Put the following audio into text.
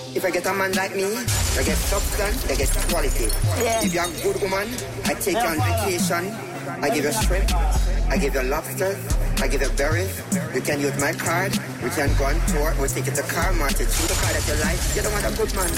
If I get a man like me, I get substance, I get quality. Yeah. If you're a good woman, I take you on vacation, I give you shrimp, I give you lobsters, I give you berries. You can use my card, we can go on tour, we'll take you to car market, choose the car that you like. You don't want a good man.